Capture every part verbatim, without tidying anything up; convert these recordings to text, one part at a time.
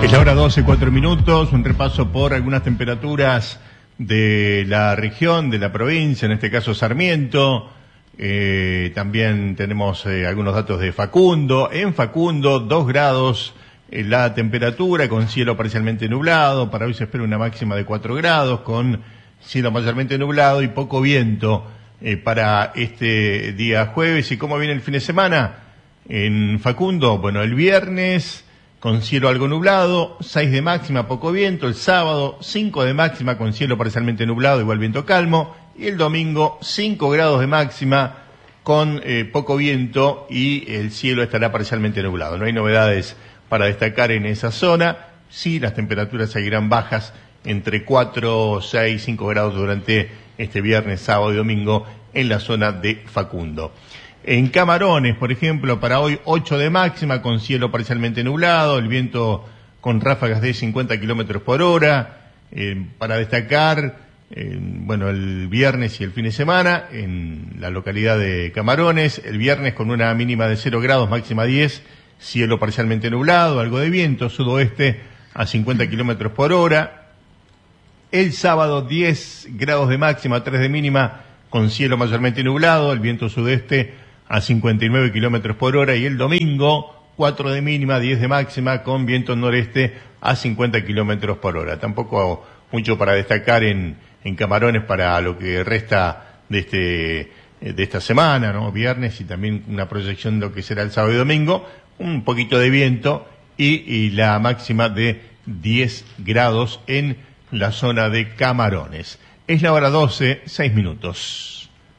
Es la hora doce, cuatro minutos, un repaso por algunas temperaturas de la región, de la provincia, en este caso Sarmiento. Eh, también tenemos eh, algunos datos de Facundo. En Facundo, dos grados eh, la temperatura, con cielo parcialmente nublado. Para hoy se espera una máxima de cuatro grados, con cielo mayormente nublado y poco viento eh, para este día jueves. ¿Y cómo viene el fin de semana? En Facundo, bueno, el viernes con cielo algo nublado, seis de máxima, poco viento. El sábado, cinco de máxima con cielo parcialmente nublado, igual viento calmo. Y el domingo, cinco grados de máxima con eh, poco viento y el cielo estará parcialmente nublado. No hay novedades para destacar en esa zona. Sí, las temperaturas seguirán bajas entre cuatro, seis, cinco grados durante este viernes, sábado y domingo en la zona de Facundo. En Camarones, por ejemplo, para hoy ocho de máxima con cielo parcialmente nublado, el viento con ráfagas de cincuenta kilómetros por hora. Eh, para destacar, eh, bueno, el viernes y el fin de semana en la localidad de Camarones, el viernes con una mínima de cero grados, máxima diez, cielo parcialmente nublado, algo de viento, sudoeste a cincuenta kilómetros por hora. El sábado diez grados de máxima, tres de mínima, con cielo mayormente nublado, el viento sudeste a cincuenta y nueve kilómetros por hora, y el domingo cuatro de mínima, diez de máxima, con viento noreste a cincuenta kilómetros por hora. Tampoco mucho para destacar en, en Camarones para lo que resta de este de esta semana, ¿no? Viernes, y también una proyección de lo que será el sábado y domingo, un poquito de viento y, y la máxima de diez grados en la zona de Camarones. Es la hora doce, seis minutos.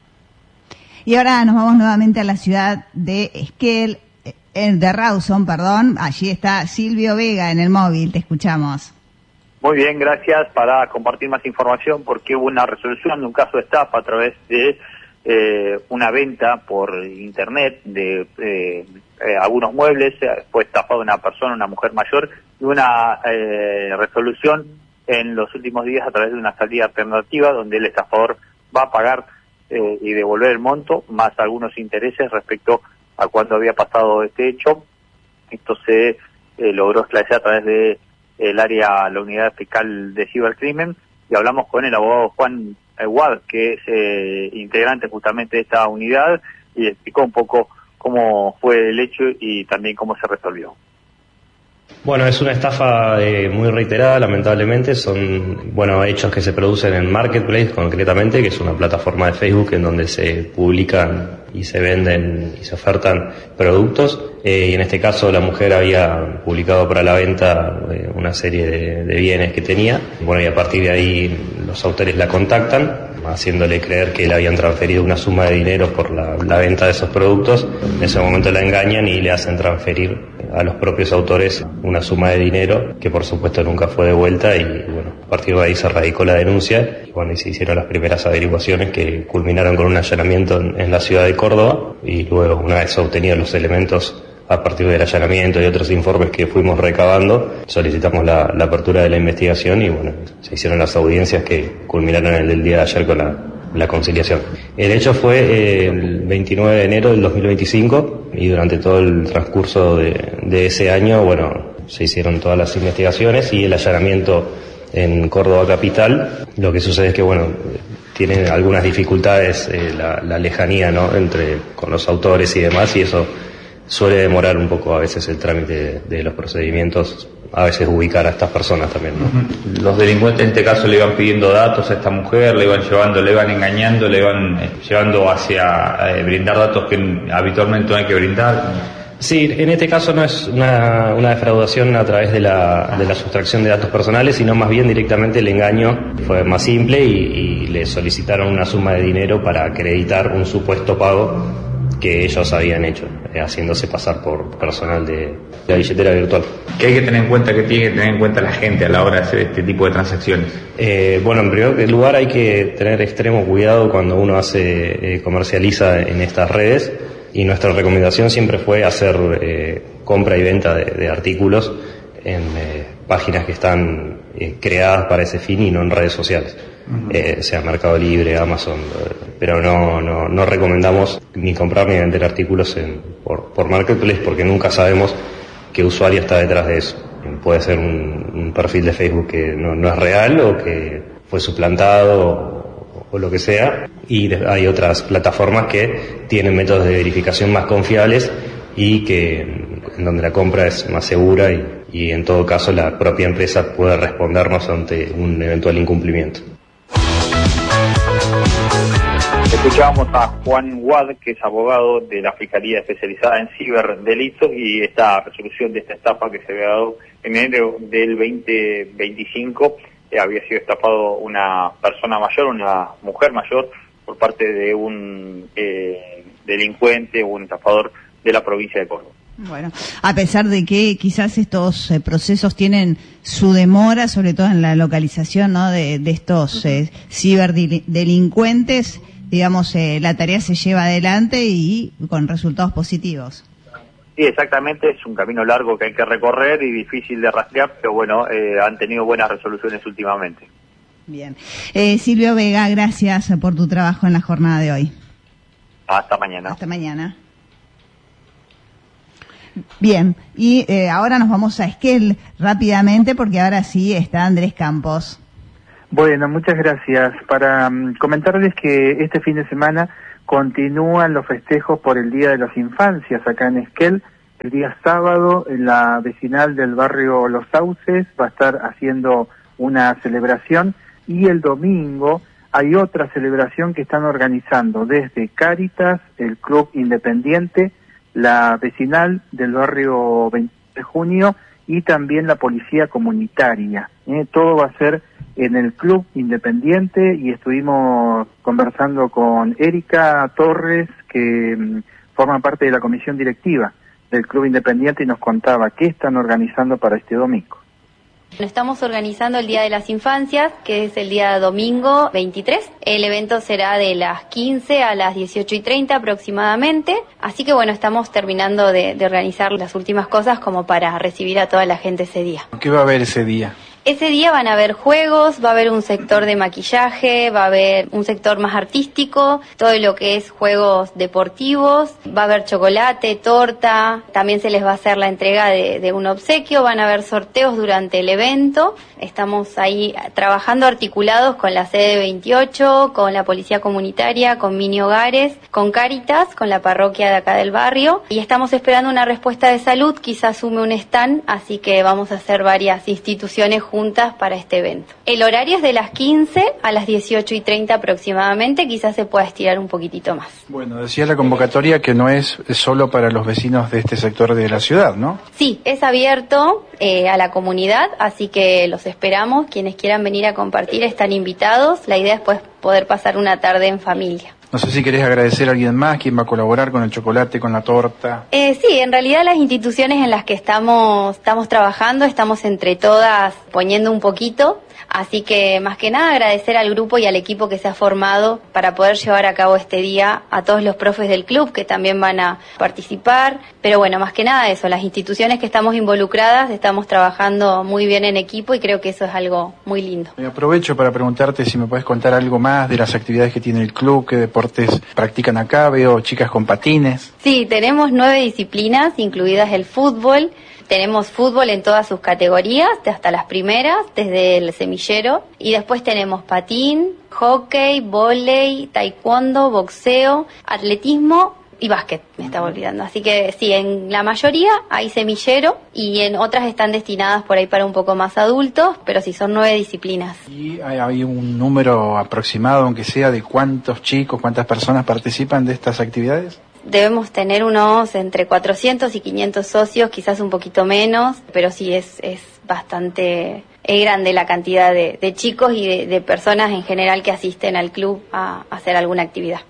Y ahora nos vamos nuevamente a la ciudad de Esquel, de Rawson, perdón. Allí está Silvio Vega en el móvil, te escuchamos. Muy bien, gracias. Para compartir más información, porque hubo una resolución de un caso de estafa a través de eh, una venta por internet de eh, eh, algunos muebles. Fue estafada una persona, una mujer mayor, y una eh, resolución en los últimos días a través de una salida alternativa donde el estafador va a pagar Eh, y devolver el monto, más algunos intereses respecto a cuándo había pasado este hecho. Esto se eh, logró esclarecer a través de el área, la unidad fiscal de cibercrimen, y hablamos con el abogado Juan Guad, que es eh, integrante justamente de esta unidad, y explicó un poco cómo fue el hecho y también cómo se resolvió. Bueno, es una estafa eh, muy reiterada, lamentablemente. Son, bueno, hechos que se producen en Marketplace, concretamente, que es una plataforma de Facebook en donde se publican y se venden y se ofertan productos. Eh, y en este caso la mujer había publicado para la venta eh, una serie de, de bienes que tenía. Bueno, y a partir de ahí los autores la contactan, haciéndole creer que le habían transferido una suma de dinero por la, la venta de esos productos. En ese momento la engañan y le hacen transferir a los propios autores una suma de dinero que por supuesto nunca fue devuelta, y bueno, a partir de ahí se radicó la denuncia y bueno, y se hicieron las primeras averiguaciones que culminaron con un allanamiento en, en la ciudad de Córdoba. Y luego, una vez obtenidos los elementos a partir del allanamiento y otros informes que fuimos recabando, solicitamos la, la apertura de la investigación y bueno, se hicieron las audiencias que culminaron el, el día de ayer con la, la conciliación. El hecho fue eh, el veintinueve de enero del dos mil veinticinco, y durante todo el transcurso de, de ese año, bueno, se hicieron todas las investigaciones y el allanamiento en Córdoba capital. Lo que sucede es que, bueno, tienen algunas dificultades eh, la, la lejanía, ¿no?, entre con los autores y demás, y eso suele demorar un poco a veces el trámite de, de los procedimientos, a veces ubicar a estas personas también, ¿no? Uh-huh. Los delincuentes en este caso le iban pidiendo datos a esta mujer, le iban llevando, le iban engañando, le iban eh, llevando hacia eh, brindar datos que habitualmente no hay que brindar. Sí, en este caso no es una, una defraudación a través de la, de la sustracción de datos personales, sino más bien directamente el engaño fue más simple y, y le solicitaron una suma de dinero para acreditar un supuesto pago que ellos habían hecho, eh, haciéndose pasar por personal de, de la billetera virtual. ¿Qué hay que tener en cuenta, que tiene que tener en cuenta la gente a la hora de hacer este tipo de transacciones? Eh, bueno, en primer lugar hay que tener extremo cuidado cuando uno hace, eh, comercializa en estas redes, y nuestra recomendación siempre fue hacer eh, compra y venta de, de artículos en eh, páginas que están eh, creadas para ese fin y no en redes sociales. Uh-huh. eh, sea Mercado Libre, Amazon, eh, pero no, no, no recomendamos ni comprar ni vender artículos en, por, por Marketplace, porque nunca sabemos qué usuario está detrás de eso. puede ser un, un perfil de Facebook que no, no es real o que fue suplantado o, o lo que sea. Y de, hay otras plataformas que tienen métodos de verificación más confiables y que en donde la compra es más segura y, y en todo caso la propia empresa puede respondernos ante un eventual incumplimiento. Escuchábamos a Juan Wad, que es abogado de la Fiscalía Especializada en Ciberdelitos, y esta resolución de esta estafa que se había dado en enero del veinte veinticinco, eh, había sido estafado una persona mayor, una mujer mayor, por parte de un eh, delincuente o un estafador de la provincia de Córdoba. Bueno, a pesar de que quizás estos eh, procesos tienen su demora, sobre todo en la localización, ¿no?, de, de estos eh, ciberdelincuentes, digamos, eh, la tarea se lleva adelante y con resultados positivos. Sí, exactamente, es un camino largo que hay que recorrer y difícil de rastrear, pero bueno, eh, han tenido buenas resoluciones últimamente. Bien. Eh, Silvio Vega, gracias por tu trabajo en la jornada de hoy. Hasta mañana. Hasta mañana. Bien, y eh, ahora nos vamos a Esquel rápidamente porque ahora sí está Andrés Campos. Bueno, muchas gracias. Para um, comentarles que este fin de semana continúan los festejos por el Día de las Infancias acá en Esquel. El día sábado, en la vecinal del barrio Los Sauces va a estar haciendo una celebración, y el domingo hay otra celebración que están organizando desde Cáritas, el Club Independiente, la vecinal del barrio veinte de junio y también la policía comunitaria. ¿eh? Todo va a ser en el Club Independiente, y estuvimos conversando con Erika Torres, que um, forma parte de la comisión directiva del Club Independiente, y nos contaba qué están organizando para este domingo. Estamos organizando el Día de las Infancias, que es el día domingo veintitrés. El evento será de las quince a las dieciocho y treinta aproximadamente. Así que bueno, estamos terminando de, de organizar las últimas cosas como para recibir a toda la gente ese día. ¿Qué va a haber ese día? Ese día van a haber juegos, va a haber un sector de maquillaje, va a haber un sector más artístico, todo lo que es juegos deportivos, va a haber chocolate, torta, también se les va a hacer la entrega de, de un obsequio, van a haber sorteos durante el evento. Estamos ahí trabajando articulados con la sede veintiocho, con la policía comunitaria, con Mini Hogares, con Cáritas, con la parroquia de acá del barrio, y estamos esperando una respuesta de salud, quizás sume un stand, así que vamos a hacer varias instituciones juntas para este evento. El horario es de las quince a las dieciocho y treinta aproximadamente, quizás se pueda estirar un poquitito más. Bueno, decía la convocatoria que no es solo para los vecinos de este sector de la ciudad, ¿no? Sí, es abierto eh, a la comunidad, así que los esperamos. Quienes quieran venir a compartir están invitados. La idea es pues poder pasar una tarde en familia. No sé si querés agradecer a alguien más, quién va a colaborar con el chocolate, con la torta. Eh, sí, en realidad las instituciones en las que estamos, estamos trabajando, estamos entre todas poniendo un poquito. Así que más que nada agradecer al grupo y al equipo que se ha formado para poder llevar a cabo este día, a todos los profes del club que también van a participar, pero bueno, más que nada eso, las instituciones que estamos involucradas estamos trabajando muy bien en equipo y creo que eso es algo muy lindo. Me aprovecho para preguntarte si me puedes contar algo más de las actividades que tiene el club, qué deportes practican acá, veo chicas con patines. Sí, tenemos nueve disciplinas, incluidas el fútbol. Tenemos fútbol en todas sus categorías, hasta las primeras, desde el semillero. Y después tenemos patín, hockey, vóley, taekwondo, boxeo, atletismo y básquet, me estaba olvidando. Así que sí, en la mayoría hay semillero y en otras están destinadas por ahí para un poco más adultos, pero sí son nueve disciplinas. ¿Y hay, hay un número aproximado, aunque sea, de cuántos chicos, cuántas personas participan de estas actividades? Debemos tener unos entre cuatrocientos y quinientos socios, quizás un poquito menos, pero sí es, es bastante es grande la cantidad de, de chicos y de, de personas en general que asisten al club a, a hacer alguna actividad.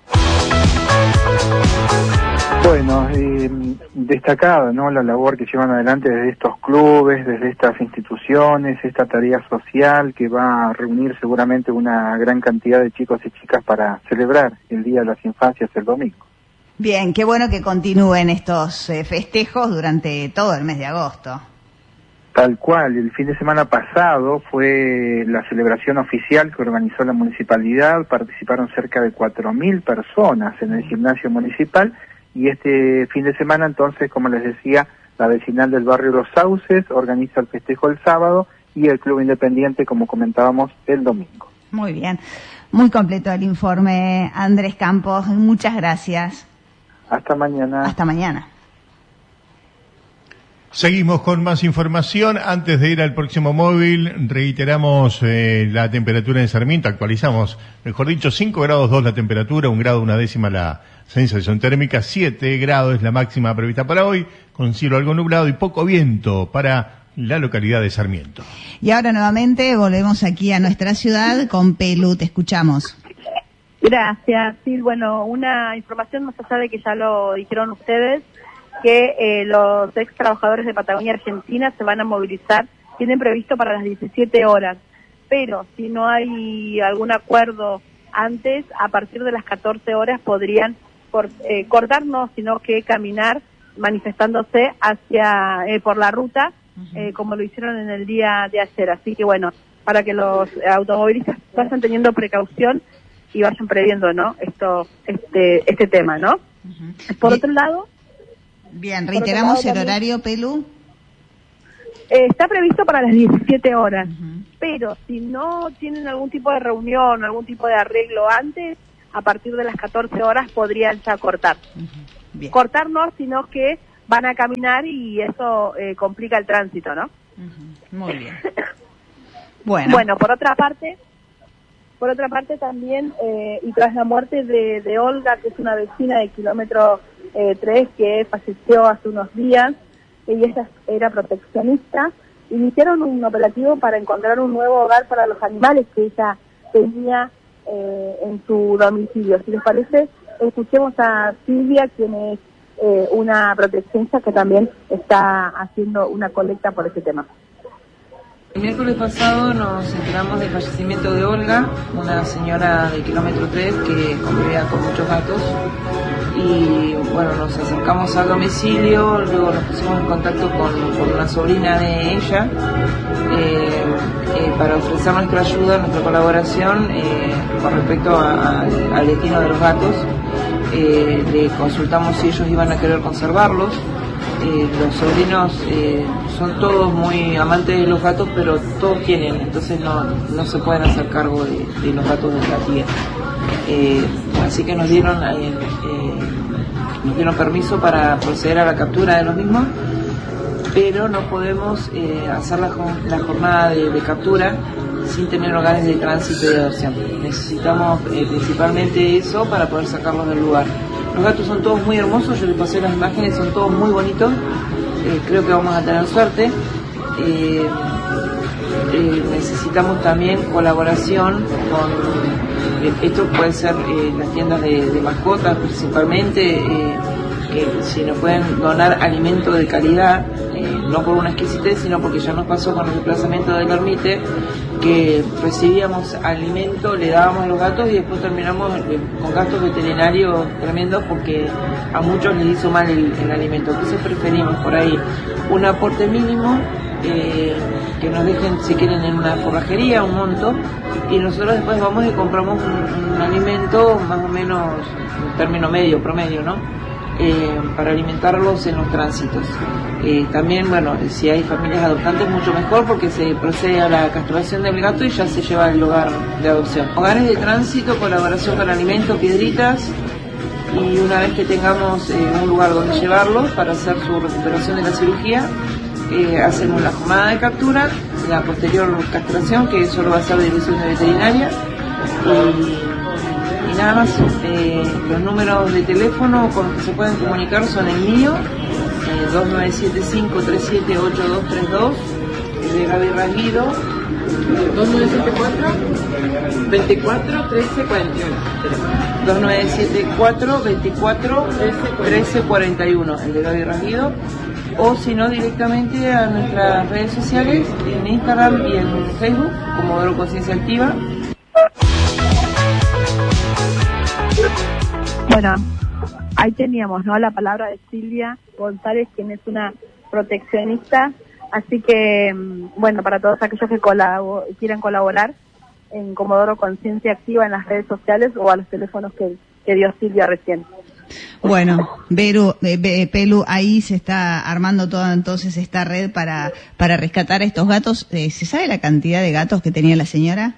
Bueno, eh, destacada, ¿no?, la labor que llevan adelante desde estos clubes, desde estas instituciones, esta tarea social que va a reunir seguramente una gran cantidad de chicos y chicas para celebrar el Día de las Infancias el domingo. Bien, qué bueno que continúen estos eh, festejos durante todo el mes de agosto. Tal cual, el fin de semana pasado fue la celebración oficial que organizó la municipalidad, participaron cerca de cuatro mil personas en el gimnasio municipal, y este fin de semana entonces, como les decía, La vecinal del barrio Los Sauces organiza el festejo el sábado y el Club Independiente, como comentábamos, el domingo. Muy bien. Muy completo el informe, Andrés Campos. Muchas gracias. Hasta mañana. Hasta mañana. Seguimos con más información. Antes de ir al próximo móvil, reiteramos eh, la temperatura en Sarmiento. Actualizamos, mejor dicho, cinco grados dos la temperatura, un grado una décima la sensación térmica, siete grados es la máxima prevista para hoy, con cielo algo nublado y poco viento para la localidad de Sarmiento. Y ahora nuevamente volvemos aquí a nuestra ciudad con Pelu. Te escuchamos. Gracias. Sí, bueno, una información más allá de que ya lo dijeron ustedes, que eh, los ex trabajadores de Patagonia Argentina se van a movilizar, tienen previsto para las diecisiete horas, pero si no hay algún acuerdo antes, a partir de las catorce horas podrían por, eh, cortar, no, sino que caminar manifestándose hacia eh, por la ruta, eh, como lo hicieron en el día de ayer. Así que bueno, para que los automovilistas vayan teniendo precaución y vayan previendo, ¿no? Esto, este, este tema, ¿no? Uh-huh. Por Bien. otro lado. Bien, reiteramos el también, horario, Pelu. Eh, está previsto para las diecisiete horas, uh-huh. pero si no tienen algún tipo de reunión, algún tipo de arreglo antes, a partir de las catorce horas podrían ya cortar. Uh-huh. Bien. Cortar no, sino que van a caminar y eso eh, complica el tránsito, ¿no? Uh-huh. Muy bien. Bueno. Bueno, por otra parte, por otra parte también, eh, y tras la muerte de, de Olga, que es una vecina de kilómetro eh, tres que falleció hace unos días, y ella era proteccionista, iniciaron un operativo para encontrar un nuevo hogar para los animales que ella tenía eh, en su domicilio. Si les parece, escuchemos a Silvia, quien es eh, una proteccionista que también está haciendo una colecta por ese tema. El miércoles pasado nos enteramos del fallecimiento de Olga, una señora de kilómetro tres que convivía con muchos gatos, y bueno, nos acercamos al domicilio, luego nos pusimos en contacto con, con una sobrina de ella eh, eh, para ofrecer nuestra ayuda, nuestra colaboración eh, con respecto a, a, al destino de los gatos. Eh, le consultamos si ellos iban a querer conservarlos. Eh, los sobrinos eh, son todos muy amantes de los gatos, pero todos tienen, entonces no, no se pueden hacer cargo de, de los gatos de la tía. Eh, así que nos dieron eh, eh, nos dieron permiso para proceder a la captura de los mismos, pero no podemos eh, hacer la, la jornada de, de captura sin tener hogares de tránsito y de adopción. Necesitamos eh, principalmente eso para poder sacarlos del lugar. Los gatos son todos muy hermosos, yo les pasé las imágenes, son todos muy bonitos, eh, creo que vamos a tener suerte. Eh, eh, necesitamos también colaboración con, eh, esto puede ser eh, las tiendas de, de mascotas principalmente, eh, eh, si nos pueden donar alimento de calidad, eh, no por una exquisitez, sino porque ya nos pasó con el desplazamiento del ermite, que recibíamos alimento, le dábamos a los gatos y después terminamos con gastos veterinarios tremendos porque a muchos les hizo mal el, el alimento. Entonces preferimos por ahí un aporte mínimo, eh, que nos dejen si quieren en una forrajería un monto, y nosotros después vamos y compramos un, un alimento más o menos en término medio, promedio, ¿no? Eh, para alimentarlos en los tránsitos. Eh, también, bueno, si hay familias adoptantes mucho mejor porque se procede a la castración del gato y ya se lleva al hogar de adopción. Hogares de tránsito, colaboración con alimentos, piedritas, y una vez que tengamos eh, un lugar donde llevarlos para hacer su recuperación de la cirugía, eh, hacemos la jornada de captura, la posterior castración, que solo va a ser de dirección de veterinaria, y Y nada más. Eh, los números de teléfono con los que se pueden comunicar son el mío, eh, dos nueve siete cinco tres siete ocho dos tres dos, el de Gaby Rasguido, dos nueve siete cuatro veinticuatro trece cuarenta y uno, dos nueve siete cuatro veinticuatro trece cuarenta y uno, el de Gaby Rasguido, o si no directamente a nuestras redes sociales, en Instagram y en Facebook, Comodoro Conciencia Activa. Bueno, ahí teníamos, ¿no?, la palabra de Silvia González, quien es una proteccionista. Así que, bueno, para todos aquellos que colabo- quieran colaborar en Comodoro Conciencia Activa en las redes sociales o a los teléfonos que, que dio Silvia recién. Bueno, Beru, eh, Pelu, ahí se está armando toda entonces esta red para para rescatar a estos gatos. Eh, ¿Se sabe la cantidad de gatos que tenía la señora?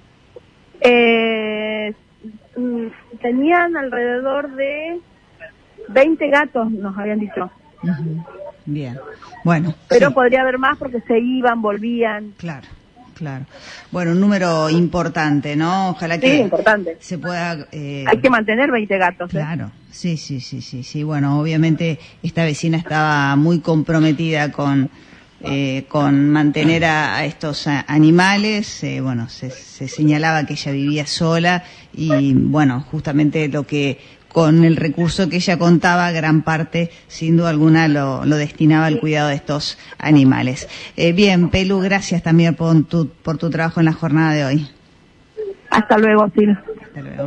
Eh, tenían alrededor de veinte gatos, nos habían dicho. Uh-huh. Bien, bueno. Pero sí. Podría haber más porque se iban, volvían. Claro. Claro. Bueno, un número importante, ¿no? Ojalá que sí, importante. se pueda... Eh... Hay que mantener veinte gatos. Claro, ¿eh? sí, sí, sí, sí, sí. Bueno, obviamente esta vecina estaba muy comprometida con eh, con mantener a, a estos a, animales. Eh, bueno, se, se señalaba que ella vivía sola y, bueno, justamente lo que... con el recurso que ella contaba, gran parte, sin duda alguna, lo, lo destinaba al cuidado de estos animales. Eh, bien, Pelu, gracias también por tu, por tu trabajo en la jornada de hoy. Hasta luego, Sil. Hasta luego.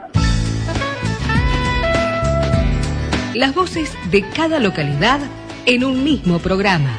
Las voces de cada localidad en un mismo programa.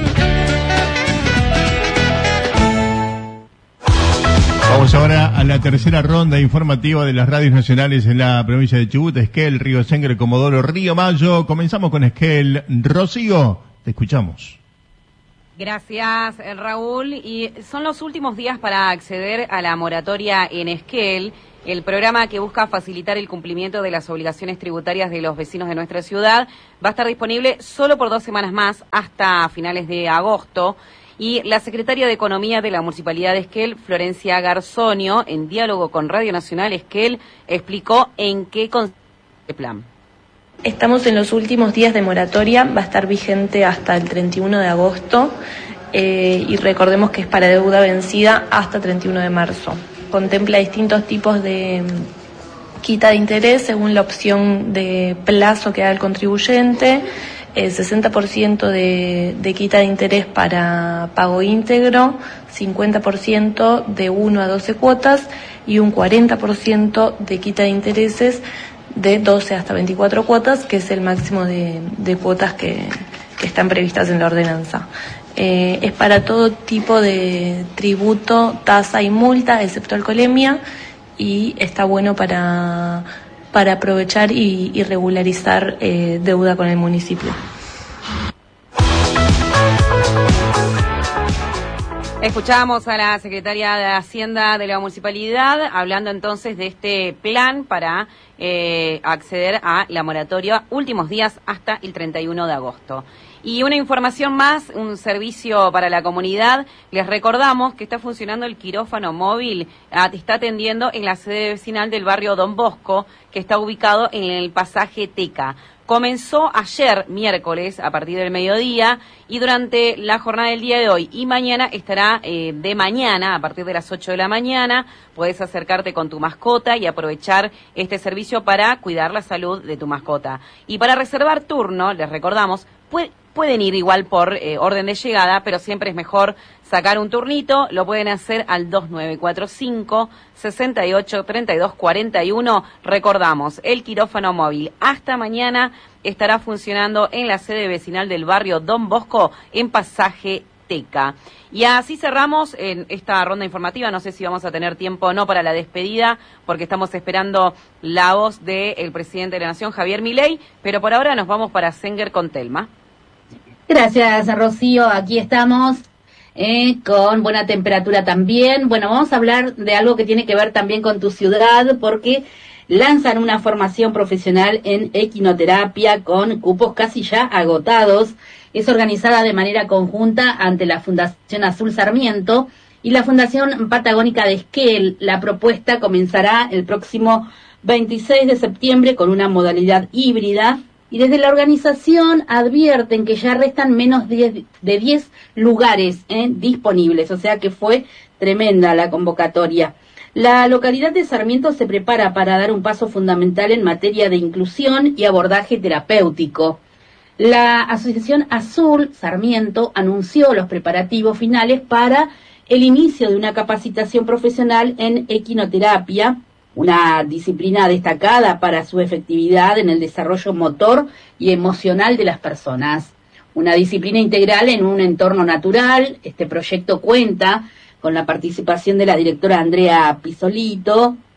Vamos ahora a la tercera ronda informativa de las radios nacionales en la provincia de Chubut, Esquel, Río Sangre, Comodoro, Río Mayo. Comenzamos con Esquel. Rocío, te escuchamos. Gracias, Raúl. Y son los últimos días para acceder a la moratoria en Esquel, el programa que busca facilitar el cumplimiento de las obligaciones tributarias de los vecinos de nuestra ciudad. Va a estar disponible solo por dos semanas más, hasta finales de agosto. Y la secretaria de Economía de la Municipalidad de Esquel, Florencia Garzonio, en diálogo con Radio Nacional Esquel, explicó en qué consiste el plan. Estamos en los últimos días de moratoria, va a estar vigente hasta el treinta y uno de agosto eh, y recordemos que es para deuda vencida hasta treinta y uno de marzo. Contempla distintos tipos de quita de interés según la opción de plazo que da el contribuyente. El sesenta por ciento de, de quita de interés para pago íntegro, cincuenta por ciento de uno a doce cuotas y un cuarenta por ciento de quita de intereses de doce hasta veinticuatro cuotas, que es el máximo de, de cuotas que, que están previstas en la ordenanza. Eh, es para todo tipo de tributo, tasa y multa, excepto alcoholemia, y está bueno para... para aprovechar y, y regularizar eh, deuda con el municipio. Escuchamos a la secretaria de Hacienda de la municipalidad hablando entonces de este plan para eh, acceder a la moratoria últimos días hasta el treinta y uno de agosto. Y una información más, un servicio para la comunidad. Les recordamos que está funcionando el quirófano móvil, está atendiendo en la sede vecinal del barrio Don Bosco, que está ubicado en el pasaje Teca. Comenzó ayer, miércoles, a partir del mediodía, y durante la jornada del día de hoy y mañana estará eh, de mañana, a partir de las ocho de la mañana. Puedes acercarte con tu mascota y aprovechar este servicio para cuidar la salud de tu mascota. Y para reservar turno, les recordamos, puede... Pueden ir igual por eh, orden de llegada, pero siempre es mejor sacar un turnito. Lo pueden hacer al dos nueve cuatro cinco, seis ocho, tres dos cuatro uno. Recordamos, el quirófano móvil hasta mañana estará funcionando en la sede vecinal del barrio Don Bosco, en pasaje Teca. Y así cerramos en esta ronda informativa. No sé si vamos a tener tiempo o no para la despedida, porque estamos esperando la voz del presidente de la Nación, Javier Milei, pero por ahora nos vamos para Senguer con Telma. Gracias, Rocío. Aquí estamos eh, con buena temperatura también. Bueno, vamos a hablar de algo que tiene que ver también con tu ciudad, porque lanzan una formación profesional en equinoterapia con cupos casi ya agotados. Es organizada de manera conjunta ante la Fundación Azul Sarmiento y la Fundación Patagónica de Esquel. La propuesta comenzará el próximo veintiséis de septiembre con una modalidad híbrida. Y desde la organización advierten que ya restan menos de diez lugares eh, disponibles, o sea que fue tremenda la convocatoria. La localidad de Sarmiento se prepara para dar un paso fundamental en materia de inclusión y abordaje terapéutico. La Asociación Azul Sarmiento anunció los preparativos finales para el inicio de una capacitación profesional en equinoterapia, una disciplina destacada para su efectividad en el desarrollo motor y emocional de las personas. Una disciplina integral en un entorno natural. Este proyecto cuenta con la participación de la directora Andrea Pisolito,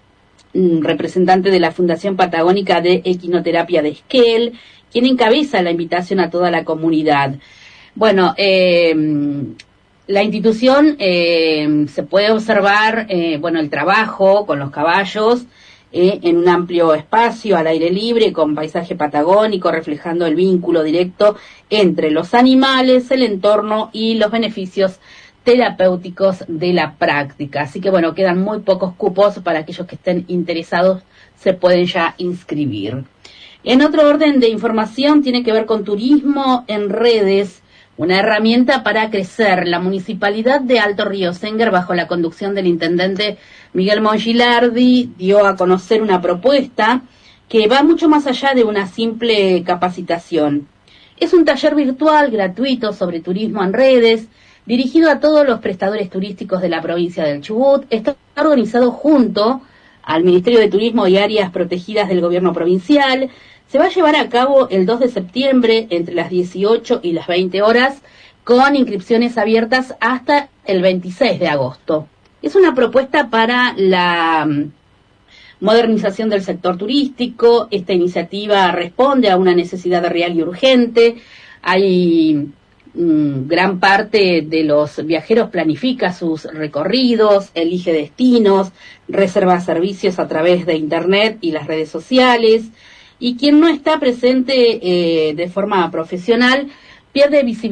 mm, representante de la Fundación Patagónica de Equinoterapia de Esquel, quien encabeza la invitación a toda la comunidad. Bueno, eh, la institución eh, se puede observar, eh, bueno, el trabajo con los caballos eh, en un amplio espacio al aire libre con paisaje patagónico reflejando el vínculo directo entre los animales, el entorno y los beneficios terapéuticos de la práctica. Así que bueno, quedan muy pocos cupos para aquellos que estén interesados, se pueden ya inscribir. En otro orden de información tiene que ver con turismo en redes, una herramienta para crecer. La Municipalidad de Alto Río Senguer, bajo la conducción del intendente Miguel Mongilardi, dio a conocer una propuesta que va mucho más allá de una simple capacitación. Es un taller virtual gratuito sobre turismo en redes, dirigido a todos los prestadores turísticos de la provincia del Chubut. Está organizado junto al Ministerio de Turismo y Áreas Protegidas del Gobierno Provincial. Se va a llevar a cabo el dos de septiembre entre las dieciocho y las veinte horas, con inscripciones abiertas hasta el veintiséis de agosto. Es una propuesta para la modernización del sector turístico. Esta iniciativa responde a una necesidad real y urgente. Hay mm, gran parte de los viajeros planifica sus recorridos, elige destinos, reserva servicios a través de internet y las redes sociales. Y quien no está presente eh, de forma profesional pierde visibilidad